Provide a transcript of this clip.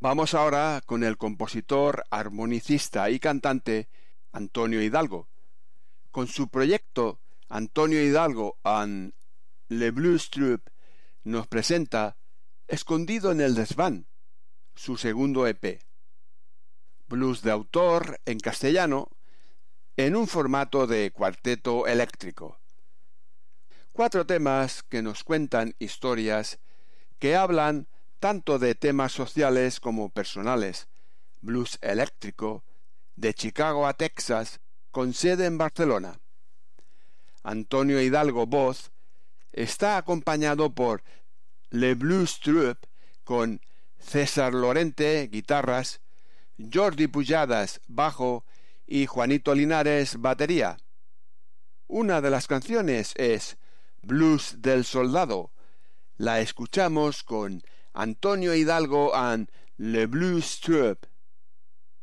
Vamos ahora con el compositor, armonicista y cantante Antonio Hidalgo. Con su proyecto Antonio Hidalgo and Le Blues Troupe nos presenta Escondido en el desván, su segundo EP. Blues de autor en castellano en un formato de cuarteto eléctrico. 4 temas que nos cuentan historias que hablan tanto de temas sociales como personales. Blues eléctrico, de Chicago a Texas, con sede en Barcelona. Antonio Hidalgo, voz, está acompañado por Le Blues Troupe con César Lorente, guitarras, Jordi Pujadas, bajo y Juanito Linares, batería. Una de las canciones es Blues del Soldado. La escuchamos con Antonio Hidalgo and Le Blues Troupe.